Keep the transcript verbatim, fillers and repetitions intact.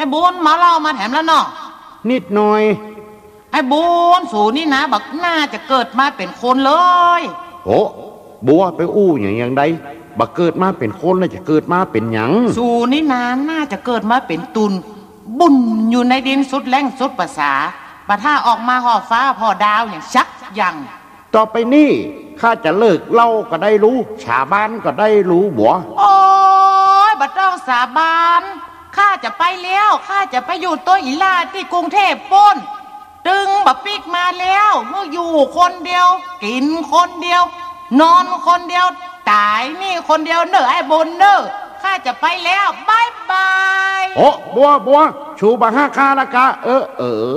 บุญมาเล่ามาแถมแล้วเนาะนิดหน่อยไอ้บุญสูนี่นะบักน่าจะเกิดมาเป็นคนเลยโอ้บัวไปอู้อย่างอย่างใดบักเกิดมาเป็นคนแล้วจะเกิดมาเป็นหยังสูนี่นะน่าจะเกิดมาเป็นตุนบุญอยู่ในดินสุดแรงสุดภาษาปะถ้าออกมาห่อฟ้าพอดาวอย่างชักยังต่อไปนี่ข้าจะเลิกเล่าก็ได้รู้ชาบ้านก็ได้รู้บัวโอ้ยบัดต้องสาบานข้าจะไปแล้วข้าจะไปอยู่ตัวอีลาที่กรุงเทพป้นตึงบักปิกมาแล้วเมื่ออยู่คนเดียวกินคนเดียวนอนคนเดียวตายนี่คนเดียวเนอะไอ้บุญเนอะข้าจะไปแล้วบายบายโอ้บัวบัวชูบาห้าคาละกะเออเออ